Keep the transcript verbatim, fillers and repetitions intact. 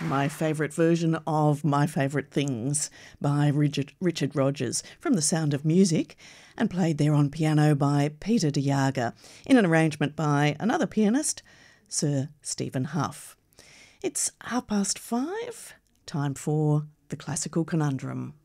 My favourite version of My Favourite Things by Richard, Richard Rodgers from The Sound of Music, and played there on piano by Peter de Jager in an arrangement by another pianist, Sir Stephen Hough. It's half past five, time for The Classical Conundrum.